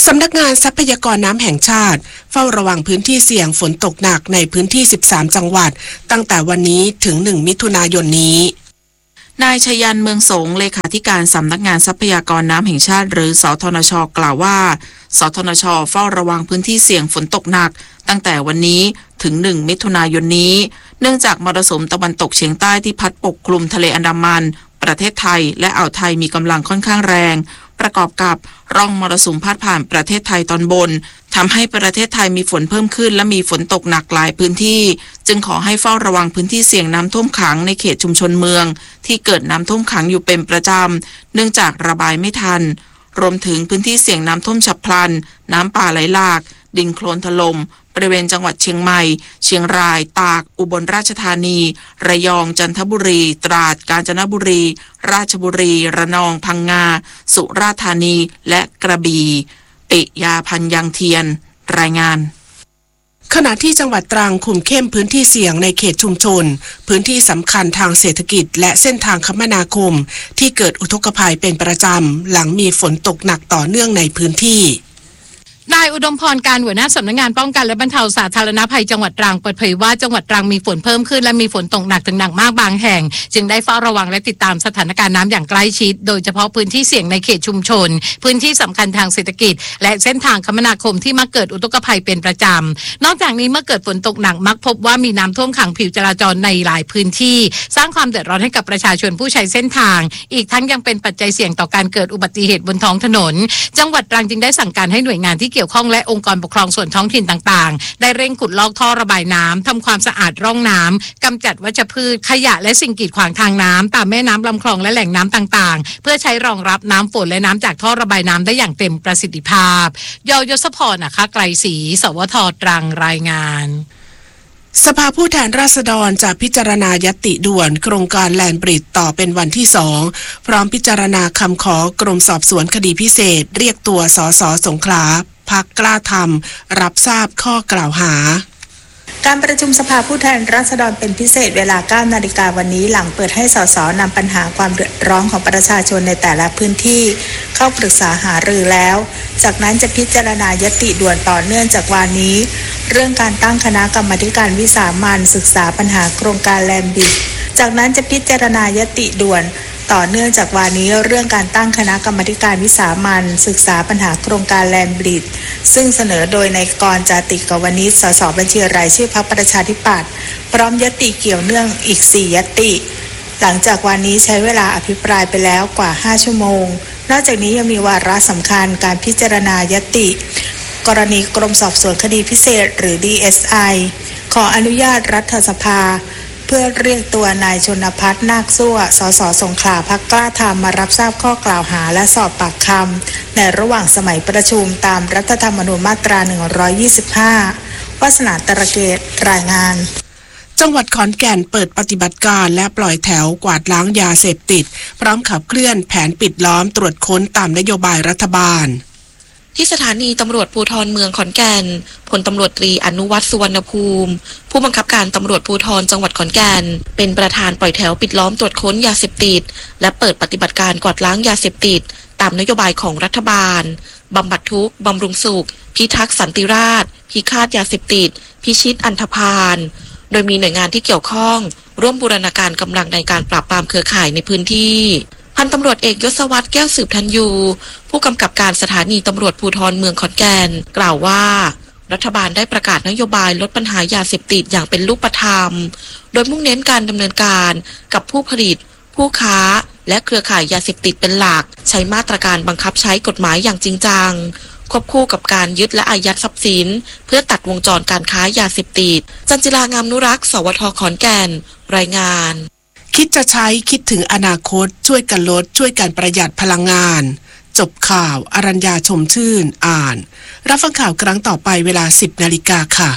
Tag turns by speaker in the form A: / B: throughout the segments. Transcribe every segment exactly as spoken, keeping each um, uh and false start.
A: สำนักงานทรัพยากรน้ำแห่งชาติเฝ้าระวังพื้นที่เสี่ยงฝนตกหนักในพื้นที่สิบสามจังหวัดตั้งแต่วันนี้ถึงหนึ่งมิถุนายนนี้
B: นายชยันเมืองสงเลขาธิการสำนักงานทรัพยากรน้ำแห่งชาติหรือสทนช.กล่าวว่าสทนช.เฝ้าระวังพื้นที่เสี่ยงฝนตกหนักตั้งแต่วันนี้ถึงหนึ่งมิถุนายนนี้เนื่องจากมรสุมตะวันตกเฉียงใต้ที่พัดปกคลุมทะเลอันดามันประเทศไทยและอ่าวไทยมีกำลังค่อนข้างแรงประกอบกับร่องมรสุมพาดผ่านประเทศไทยตอนบนทำให้ประเทศไทยมีฝนเพิ่มขึ้นและมีฝนตกหนักหลายพื้นที่จึงขอให้เฝ้าระวังพื้นที่เสี่ยงน้ำท่วมขังในเขตชุมชนเมืองที่เกิดน้ำท่วมขังอยู่เป็นประจำเนื่องจากระบายไม่ทันรวมถึงพื้นที่เสี่ยงน้ำท่วมฉับพลันน้ำป่าไหลหลากดินโคลนถล่มบริเวณจังหวัดเชียงใหม่เชียงรายตากอุบลราชธานีระยองจันทบุรีตราดกาญจนบุรีราชบุรีระนองพังงาสุราษฎร์ธานีและกระบี่ปิยาพันธ์ยังเทียนรายงาน
A: ขณะที่จังหวัดตรังคุมเข้มพื้นที่เสี่ยงในเขตชุมชนพื้นที่สำคัญทางเศรษฐกิจและเส้นทางคมนาคมที่เกิดอุทกภัยเป็นประจำหลังมีฝนตกหนักต่อเนื่องในพื้นที่
C: นายอุดมพรการหัวหน้าสำนักงานป้องกันและบรรเทาสาธารณภัยจังหวัดตรังเปิดเผยว่าจังหวัดตรังมีฝนเพิ่มขึ้นและมีฝนตกหนักถึงหนักมากบางแห่งจึงได้เฝ้าระวังและติดตามสถานการณ์น้ำอย่างใกล้ชิดโดยเฉพาะพื้นที่เสี่ยงในเขตชุมชนพื้นที่สำคัญทางเศรษฐกิจและเส้นทางคมนาคมที่มักเกิดอุทกภัยเป็นประจำนอกจากนี้เมื่อเกิดฝนตกหนักมักพบว่ามีน้ำท่วมขังผิวจราจรในหลายพื้นที่สร้างความเดือดร้อนให้กับประชาชนผู้ใช้เส้นทางอีกทั้งยังเป็นปัจจัยเสี่ยงต่อการเกิดอุบัติเหตุบนท้องถนนจังหวัดตรังจึงได้สั่งการให้หน่วยงานที่เกี่ยวข้องและองค์กรปกครองส่วนท้องถิ่นต่างๆได้เร่งขุดลอกท่อระบายน้ำทำความสะอาดร่องน้ำกำจัดวัชพืชขยะและสิ่งกีดขวางทางน้ำตามแม่น้ำลำคลองและแหล่งน้ำต่างๆเพื่อใช้รองรับน้ำฝนและน้ำจากท่อระบายน้ำได้อย่างเต็มประสิทธิภาพยยศพรนะคะไกรศรีสวทตรังรายงาน
A: สภาผู้แทนราษฎรจะพิจารณาญัตติด่วนโครงการแลนด์บริดจ์ต่อเป็นวันที่สองพร้อมพิจารณาคำขอกรมสอบสวนคดีพิเศษเรียกตัวสสสงขลาพรรคกล้าทำรับทราบข้อกล่าวหา
D: การประชุมสภาผู้แทนราษฎรเป็นพิเศษเวลา เก้านาฬิกา วันนี้หลังเปิดให้สสนำปัญหาความเดือดร้อนของประชาชนในแต่ละพื้นที่เข้าปรึกษาหารือแล้วจากนั้นจะพิจารณาญัตติด่วนต่อเนื่องจากวันนี้เรื่องการตั้งคณะกรรมาการวิสามัญศึกษาปัญหาโครงการแลนด์บริดจ์จากนั้นจะพิจารณาญัตติด่วนต่อเนื่องจากวันนี้เรื่องการตั้งคณะกรรมาการวิสามัญศึกษาปัญหาโครงการแลนด์บริดจ์ซึ่งเสนอโดยนายกรณ์ จาติกวณิช สสบัญชีรายชื่อพรรคประชาธิปัตย์พร้อมญัตติเกี่ยวเนื่องอีกสี่ญัตติหลังจากวันนี้ใช้เวลาอภิปรายไปแล้วกว่าห้าชั่วโมงนอกจากนี้ยังมีวาระสำคัญการพิจารณาญัตติกรณีกรมสอบสวนคดีพิเศษหรือ ดี เอส ไอ ขออนุญาตรัฐสภาเพื่อเรียกตัวนายชนภัทรนาคซั่วสสสงขลาพรรคกล้าทำมารับทราบข้อกล่าวหาและสอบปากคำในระหว่างสมัยประชุมตามรัฐธรรมนูญมาตราหนึ่งร้อยยี่สิบห้าวาสนาตระเกตรายงาน
A: จังหวัดขอนแก่นเปิดปฏิบัติการและปล่อยแถวกวาดล้างยาเสพติดพร้อมขับเคลื่อนแผนปิดล้อมตรวจค้นตามนโยบายรัฐบาล
E: ที่สถานีตำรวจภูธรเมืองขอนแก่นพลตำรวจตรีอนุวัฒน์สุวรรณภูมิผู้บังคับการตำรวจภูธรจังหวัดขอนแก่นเป็นประธานปล่อยแถวปิดล้อมตรวจค้นยาเสพติดและเปิดปฏิบัติการกวาดล้างยาเสพติดตามนโยบายของรัฐบาลบำบัดทุกข์บำรุงสุขพิทักษ์สันติราษฎร์พิฆาตยาเสพติดพิชิตอันธพาลโดยมีหน่วยงานที่เกี่ยวข้องร่วมบูรณาการกำลังในการปราบปรามเครือข่ายในพื้นที่พันตำรวจเอกยศวัฒน์แก้วสืบธัญญูผู้กำกับการสถานีตำรวจภูธรเมืองขอนแก่นกล่าวว่ารัฐบาลได้ประกาศนโยบายลดปัญหายาเสพติดอย่างเป็นรูปธรรมโดยมุ่งเน้นการดำเนินการกับผู้ผลิตผู้ค้าและเครือข่ายยาเสพติดเป็นหลักใช้มาตรการบังคับใช้กฎหมายอย่างจริงจังควบคู่กับการยึดและอายัดทรัพย์สินเพื่อตัดวงจรการค้ายาเสพติดจันจิรางามนุรักษ์สวทขอนแก่นรายงาน
A: คิดจะใช้คิดถึงอนาคตช่วยกันลดช่วยกันประหยัดพลังงานจบข่าวอรัญญาชมชื่นอ่านรับฟังข่าวครั้งต่อไปเวลา สิบนาฬิกา ค่ะ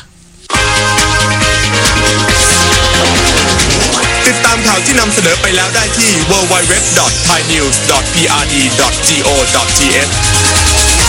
F: ติดตามข่าวที่นำเสนอไปแล้วได้ที่ ดับเบิลยู ดับเบิลยู ดับเบิลยู ดอท ไทยนิวส์ ดอท พี อาร์ ดี ดอท โก ดอท ที เอช